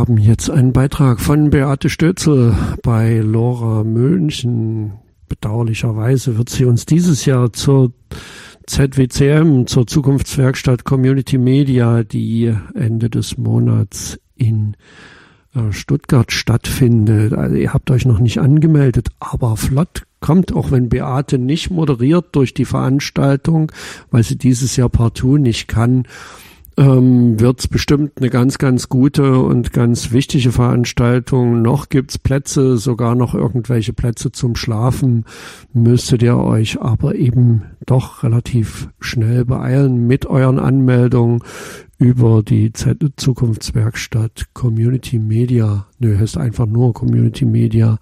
haben jetzt einen Beitrag von Beate Stötzel bei Lora München. Bedauerlicherweise wird sie uns dieses Jahr zur ZWCM, zur Zukunftswerkstatt Community Media, die Ende des Monats in Stuttgart stattfindet. Also ihr habt euch noch nicht angemeldet, aber flott kommt, auch wenn Beate nicht moderiert durch die Veranstaltung, weil sie dieses Jahr partout nicht kann, wird's bestimmt eine ganz, ganz gute und ganz wichtige Veranstaltung. Noch gibt's Plätze, sogar noch irgendwelche Plätze zum Schlafen. Müsstet ihr euch aber eben doch relativ schnell beeilen mit euren Anmeldungen über die Zukunftswerkstatt Community Media. Heißt einfach nur Community Media,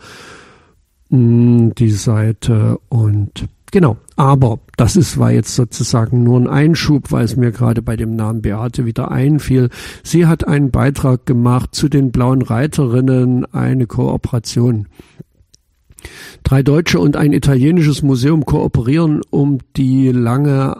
die Seite. Und genau, aber das war jetzt sozusagen nur ein Einschub, weil es mir gerade bei dem Namen Beate wieder einfiel. Sie hat einen Beitrag gemacht zu den Blauen Reiterinnen, eine Kooperation. 3 deutsche und ein italienisches Museum kooperieren, um die lange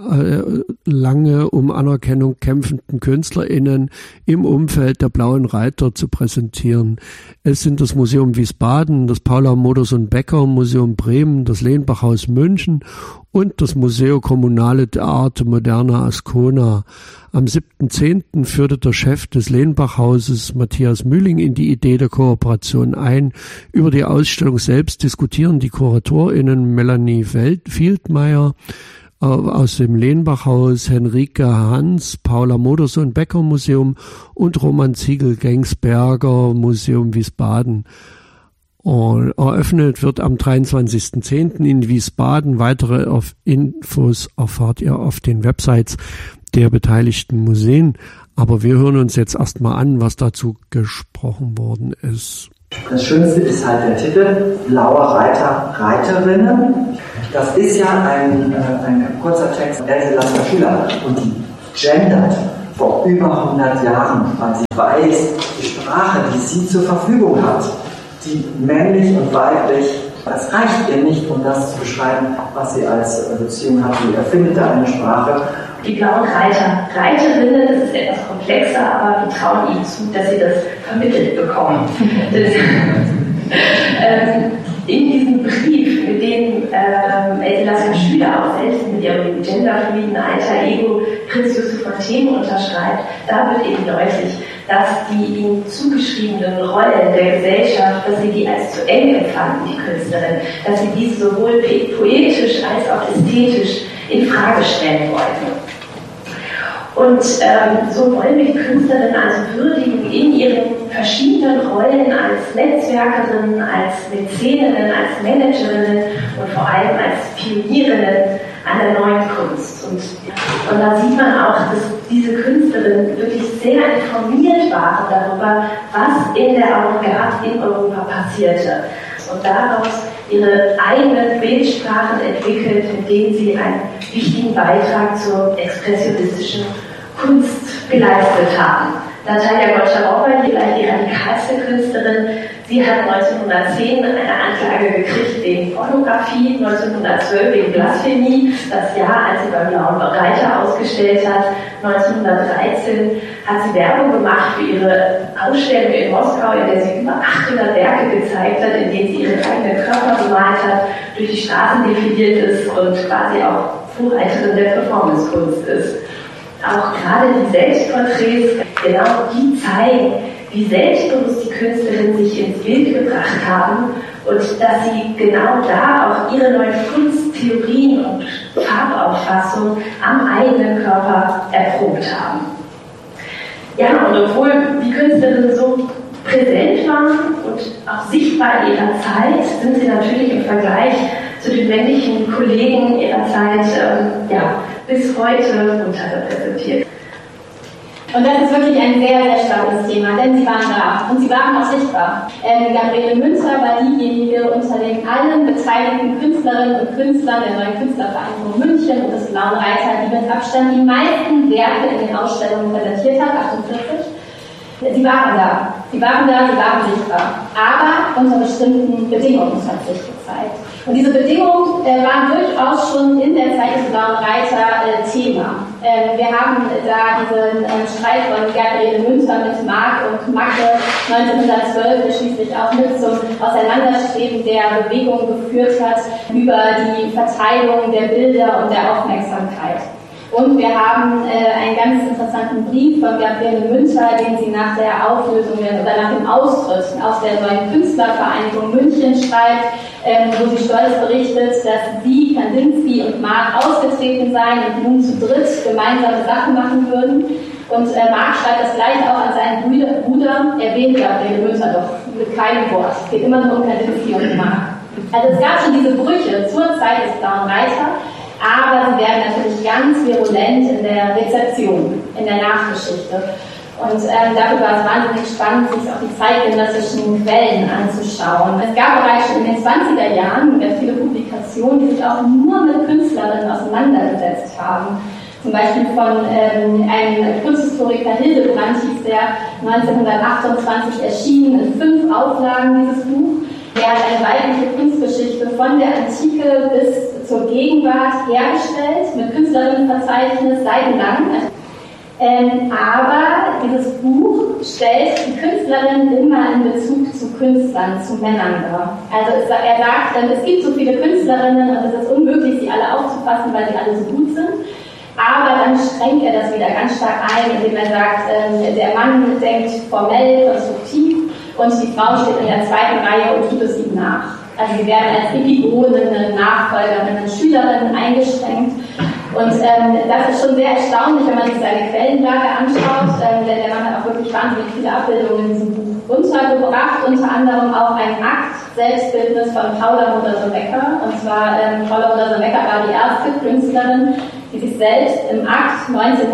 um Anerkennung kämpfenden KünstlerInnen im Umfeld der Blauen Reiter zu präsentieren. Es sind das Museum Wiesbaden, das Paula Moders und Becker Museum Bremen, das Lehnbachhaus München und das Museo Comunale d'Arte Moderna Ascona. Am 7.10. führte der Chef des Lehnbachhauses, Matthias Mühling, in die Idee der Kooperation ein. Über die Ausstellung selbst diskutieren die KuratorInnen Melanie Fieldmeier aus dem Lehnbachhaus, Henrike Hans, Paula Modersohn Becker Museum und Roman Ziegel-Gengsberger Museum Wiesbaden. Und eröffnet wird am 23.10. in Wiesbaden. Weitere Infos erfahrt ihr auf den Websites der beteiligten Museen. Aber wir hören uns jetzt erstmal an, was dazu gesprochen worden ist. Das Schönste ist halt der Titel Blaue Reiter, Reiterinnen. Das ist ja ein kurzer Text von Else Lasker-Schüler und die gendert vor über 100 Jahren, weil sie weiß, die Sprache, die sie zur Verfügung hat, die männlich und weiblich, das reicht ihr nicht, um das zu beschreiben, was sie als Beziehung hat. Sie erfindet da eine Sprache. Die Blauen Reiter, Reiterinnen, das ist etwas komplexer, aber wir trauen ihnen zu, dass sie das vermittelt bekommen. In diesem Brief, mit dem Else Lasker-Schüler auch selbst mit ihrem genderfluiden Alter Ego Prinz Josef von Themen unterschreibt, da wird eben deutlich, dass die ihnen zugeschriebenen Rollen der Gesellschaft, dass sie die als zu eng empfanden, die Künstlerin, dass sie diese sowohl poetisch als auch ästhetisch in Frage stellen wollten. Und so wollen wir die Künstlerin also würdigen in ihren verschiedenen Rollen als Netzwerkerin, als Mäzeninnen, als Managerinnen und vor allem als Pionierinnen an der neuen Kunst. Und da sieht man auch, dass diese Künstlerinnen wirklich sehr informiert waren darüber, was in der Avantgarde in Europa passierte. Und daraus ihre eigenen Bildsprachen entwickelt, mit denen sie einen wichtigen Beitrag zur expressionistischen Kunst geleistet haben. Natalia Goncharova, vielleicht die radikalste Künstlerin, sie hat 1910 eine Anklage gekriegt wegen Pornografie, 1912 wegen Blasphemie, das Jahr, als sie beim Blauen Reiter ausgestellt hat. 1913 hat sie Werbung gemacht für ihre Ausstellung in Moskau, in der sie über 800 Werke gezeigt hat, in denen sie ihren eigenen Körper bemalt hat, durch die Straßen defiliert ist und quasi auch Vorreiterin der Performancekunst ist. Auch gerade die Selbstporträts, genau die zeigen, wie selbstbewusst die Künstlerinnen sich ins Bild gebracht haben und dass sie genau da auch ihre neuen Kunsttheorien und Farbauffassung am eigenen Körper erprobt haben. Ja, und obwohl die Künstlerinnen so präsent waren und auch sichtbar in ihrer Zeit, sind sie natürlich im Vergleich zu den männlichen Kollegen ihrer Zeit bis heute unterrepräsentiert. Und das ist wirklich ein sehr, sehr spannendes Thema, denn sie waren da und sie waren auch sichtbar. Gabriele Münzer war diejenige unter den allen beteiligten Künstlerinnen und Künstlern der Neuen Künstlervereinigung München und des Blauen Reiter, die mit Abstand die meisten Werke in den Ausstellungen präsentiert hat, 48. Sie waren da, sie waren sichtbar, aber unter bestimmten Bedingungen, hat sich gezeigt. Und diese Bedingungen waren durchaus schon in der Zeit des Blauen Reiter Thema. Wir haben da diesen Streit von Gabriele Münter mit Marc und Macke 1912, der schließlich auch mit zum Auseinanderstreben der Bewegung geführt hat, über die Verteilung der Bilder und der Aufmerksamkeit. Und wir haben einen ganz interessanten Brief von Gabriele Münter, den sie nach der Auflösung oder nach dem Austritt aus der neuen Künstlervereinigung München schreibt, wo sie stolz berichtet, dass sie, Kandinsky und Marc ausgetreten seien und nun zu dritt gemeinsame Sachen machen würden. Und Marc schreibt das gleiche auch an seinen Bruder, erwähnt Gabriele Münter doch mit keinem Wort. Es geht immer nur um Kandinsky und Marc. Also es gab schon diese Brüche zur Zeit des Blauen Reiter, aber sie werden natürlich ganz virulent in der Rezeption, in der Nachgeschichte. Und dafür war es wahnsinnig spannend, sich auch die zeitgenössischen Quellen anzuschauen. Es gab bereits schon in den 20er Jahren viele Publikationen, die sich auch nur mit Künstlerinnen auseinandergesetzt haben. Zum Beispiel von einem Kunsthistoriker Hildebrand hieß der 1928 erschienen in 5 Auflagen dieses Buch. Er hat eine weibliche Kunstgeschichte von der Antike bis zur Gegenwart hergestellt, mit Künstlerinnenverzeichnis seitenlang. Aber dieses Buch stellt die Künstlerin immer in Bezug zu Künstlern, zu Männern dar. Also er sagt, es gibt so viele Künstlerinnen und es ist unmöglich, sie alle aufzufassen, weil sie alle so gut sind. Aber dann schränkt er das wieder ganz stark ein, indem er sagt, der Mann denkt formell, konstruktiv und die Frau steht in der zweiten Reihe und tut es ihm nach. Also sie werden als Epigoninnen, Nachfolgerinnen, Schülerinnen eingeschränkt. Und das ist schon sehr erstaunlich, wenn man sich seine Quellenlage anschaut, denn der Mann hat auch wirklich wahnsinnig viele Abbildungen in diesem Buch untergebracht, unter anderem auch ein Akt-Selbstbildnis von Paula Modersohn-Becker. Und zwar Paula Modersohn-Becker war die erste Künstlerin, die sich selbst im Akt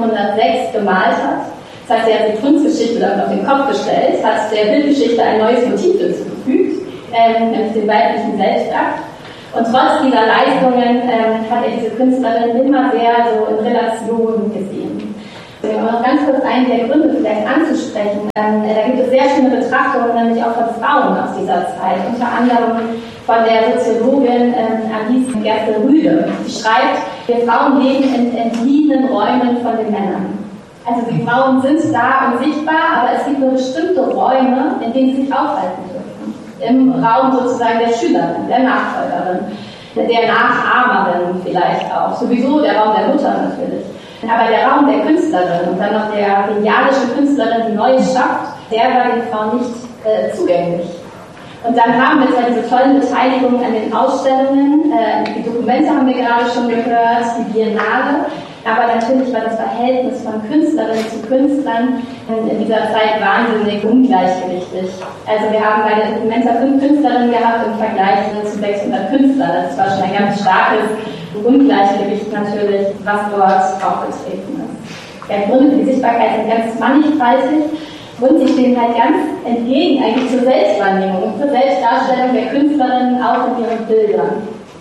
1906 gemalt hat. Das heißt, sie hat die Kunstgeschichte damit auf den Kopf gestellt, hat der Bildgeschichte ein neues Motiv hinzugefügt, nämlich den weiblichen Selbstakt. Und trotz dieser Leistungen hat er diese Künstlerin immer sehr so in Relation gesehen. Um noch ganz kurz einen der Gründe vielleicht anzusprechen. Da gibt es sehr schöne Betrachtungen, nämlich auch von Frauen aus dieser Zeit, unter anderem von der Soziologin Alice Gerste-Rüde. Sie schreibt, wir Frauen leben in entliehenen Räumen von den Männern. Also die Frauen sind da und sichtbar, aber es gibt nur bestimmte Räume, in denen sie sich aufhalten dürfen. Im Raum sozusagen der Schülerin, der Nachfolgerin, der Nachahmerin vielleicht auch. Sowieso der Raum der Mutter natürlich. Aber der Raum der Künstlerin und dann noch der genialischen Künstlerin, die Neues schafft, der war den Frauen nicht zugänglich. Und dann haben wir zwar diese tollen Beteiligungen an den Ausstellungen, die Dokumente haben wir gerade schon gehört, die Biennale, aber natürlich war das Verhältnis von Künstlerinnen zu Künstlern in dieser Zeit wahnsinnig ungleichgewichtig. Also wir haben bei der Documenta 5 Künstlerinnen gehabt im Vergleich zu 600 Künstlern. Das war schon ein ganz starkes Ungleichgewicht natürlich, was dort aufgetreten ist. Der Gründe für die Sichtbarkeit sind ganz mannigfaltig und sie stehen halt ganz entgegen eigentlich zur Selbstwahrnehmung und zur Selbstdarstellung der Künstlerinnen auch in ihren Bildern.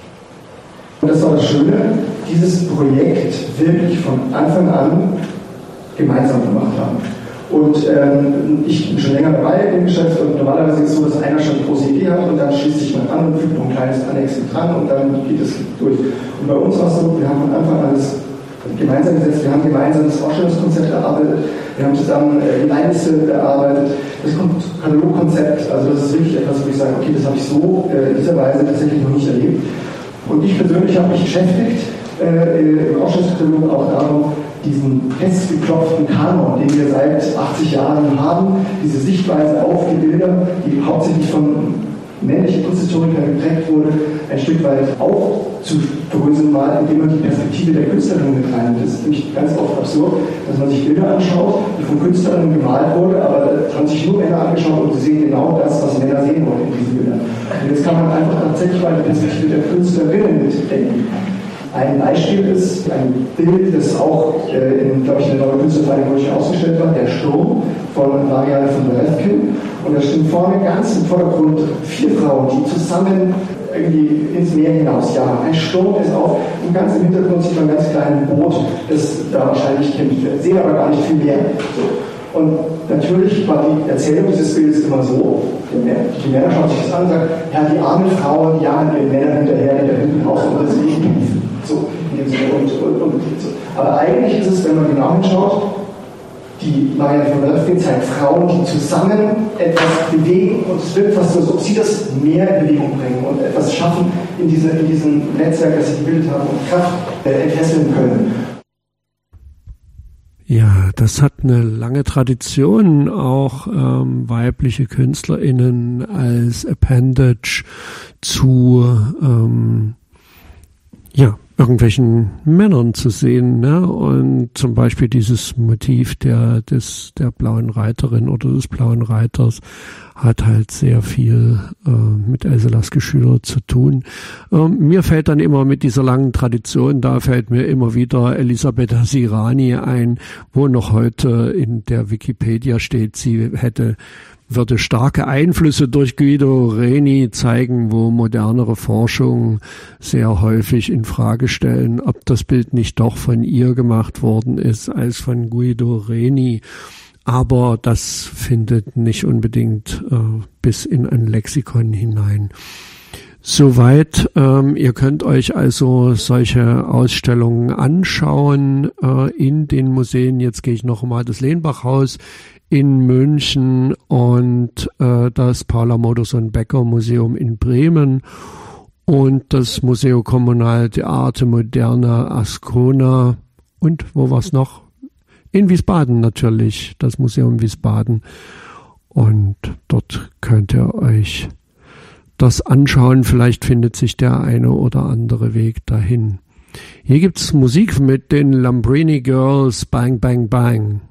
Und das war das Schöne, dieses Projekt wirklich von Anfang an gemeinsam gemacht haben. Und ich bin schon länger dabei im Geschäft und normalerweise ist es so, dass einer schon eine große Idee hat und dann schließt sich man an und fügt noch ein kleines Annex dran und dann geht es durch. Und bei uns war es so, wir haben von Anfang an das gemeinsam gesetzt, wir haben gemeinsam das Ausstellungskonzept erarbeitet, wir haben zusammen die Leinliste erarbeitet, das Katalogkonzept, also das ist wirklich etwas, wo ich sage, okay, das habe ich so in dieser Weise tatsächlich noch nicht erlebt. Und ich persönlich habe mich beschäftigt im Ausstellungskatalog auch darum, diesen festgeklopften Kanon, den wir seit 80 Jahren haben, diese Sichtweise auf die Bilder, die hauptsächlich von männlichen Kunsthistorikern geprägt wurde, ein Stück weit aufzudröseln, mal, indem man die Perspektive der Künstlerin mit reinnimmt. Das ist nämlich ganz oft absurd, dass man sich Bilder anschaut, die von Künstlerinnen gemalt wurde, aber da haben sich nur Männer angeschaut und sie sehen genau das, was Männer sehen wollen in diesen Bildern. Und jetzt kann man einfach tatsächlich mal die Perspektive der Künstlerinnen mitdenken. Ein Beispiel ist ein Bild, das auch in der neuen Künstlervereinigung ausgestellt war, der Sturm von Marianne von der Refkin. Und da stehen vorne ganz im Vordergrund 4 Frauen, die zusammen irgendwie ins Meer hinaus jagen. Ein Sturm ist auf und ganz im Hintergrund sieht man ein ganz kleines Boot, das da wahrscheinlich kämpft wird. Sehen aber gar nicht viel mehr. So. Und natürlich war die Erzählung dieses Bildes immer so, die Männer schauen sich das an und sagen, ja, die arme Frau, die jagen den Männern hinterher, die da hinten raus und deswegen so. Aber eigentlich ist es, wenn man genau hinschaut, die Marianne von Dörfling zeigt Frauen, die zusammen etwas bewegen und es wirkt fast so, als ob sie das mehr in Bewegung bringen und etwas schaffen in diesem Netzwerk, das sie gebildet haben und Kraft entfesseln können. Ja, das hat eine lange Tradition, auch weibliche KünstlerInnen als Appendage zu irgendwelchen Männern zu sehen, ne? Und zum Beispiel dieses Motiv der blauen Reiterin oder des blauen Reiters hat halt sehr viel mit Else Lasker-Schüler zu tun. Mir fällt dann immer mit dieser langen Tradition, da fällt mir immer wieder Elisabetta Sirani ein, wo noch heute in der Wikipedia steht, sie würde starke Einflüsse durch Guido Reni zeigen, wo modernere Forschung sehr häufig in Frage stellen, ob das Bild nicht doch von ihr gemacht worden ist als von Guido Reni. Aber das findet nicht unbedingt bis in ein Lexikon hinein. Soweit, ihr könnt euch also solche Ausstellungen anschauen in den Museen. Jetzt gehe ich noch mal das Lehnbach-Haus in München und das Paula Modersohn-Becker-Museum in Bremen und das Museo Comunale di Arte Moderna Ascona und wo war's noch? In Wiesbaden natürlich, das Museum Wiesbaden. Und dort könnt ihr euch das anschauen. Vielleicht findet sich der eine oder andere Weg dahin. Hier gibt's Musik mit den Lambrini Girls, Bang Bang Bang.